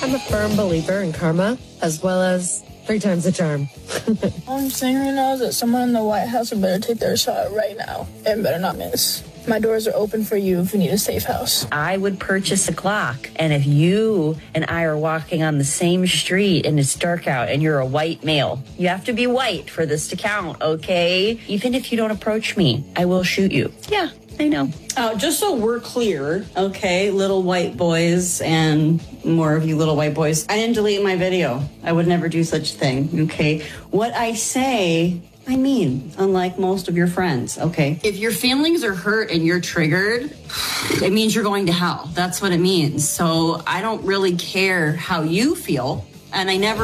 I'm a firm believer in karma, as well as 3 times the charm. All I'm saying right now is that someone in the White House would better take their shot right now and better not miss. My doors are open for you if you need a safe house. I would purchase a Glock. And if you and I are walking on the same street and it's dark out and you're a white male, you have to be white for this to count, okay? Even if you don't approach me, I will shoot you. Yeah, I know. Just so we're clear, okay, little white boys and more of you little white boys, I didn't delete my video. I would never do such a thing, okay? What I say, I mean, unlike most of your friends, okay? If your feelings are hurt and you're triggered, it means you're going to hell. That's what it means. So I don't really care how you feel, and I never